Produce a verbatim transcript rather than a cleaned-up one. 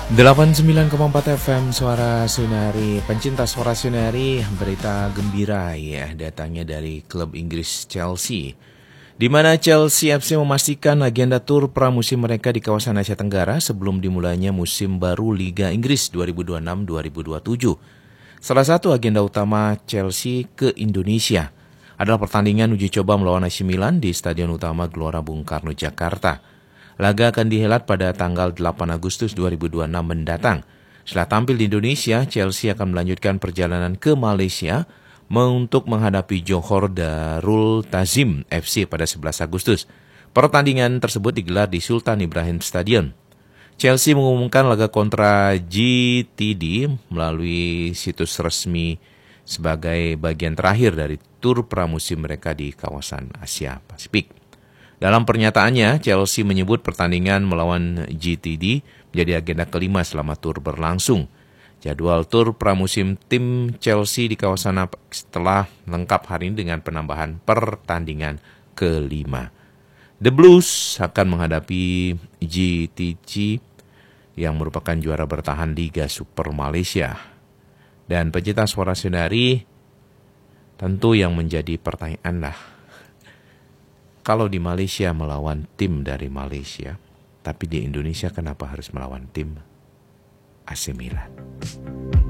delapan puluh sembilan koma empat F M Suara Sunari, pencinta Suara Sunari, berita gembira ya datangnya dari klub Inggris Chelsea, di mana Chelsea F C memastikan agenda tur pramusim mereka di kawasan Asia Tenggara sebelum dimulainya musim baru Liga Inggris dua ribu dua puluh enam dua ribu dua puluh tujuh. Salah satu agenda utama Chelsea ke Indonesia adalah pertandingan uji coba melawan A C Milan di Stadion Utama Gelora Bung Karno, Jakarta. Laga akan dihelat pada tanggal delapan Agustus dua ribu dua puluh enam mendatang. Setelah tampil di Indonesia, Chelsea akan melanjutkan perjalanan ke Malaysia untuk menghadapi Johor Darul Tazim F C pada sebelas Agustus. Pertandingan tersebut digelar di Sultan Ibrahim Stadium. Chelsea mengumumkan laga kontra G T D melalui situs resmi sebagai bagian terakhir dari tur pramusim mereka di kawasan Asia Pasifik. Dalam pernyataannya, Chelsea menyebut pertandingan melawan G T D menjadi agenda kelima selama tur berlangsung. Jadwal tur pramusim tim Chelsea di kawasan setelah lengkap hari ini dengan penambahan pertandingan kelima. The Blues akan menghadapi G T C yang merupakan juara bertahan Liga Super Malaysia. Dan pencinta Suara Sunari, tentu yang menjadi pertanyaan lah, kalau di Malaysia melawan tim dari Malaysia, tapi di Indonesia kenapa harus melawan tim A C Milan?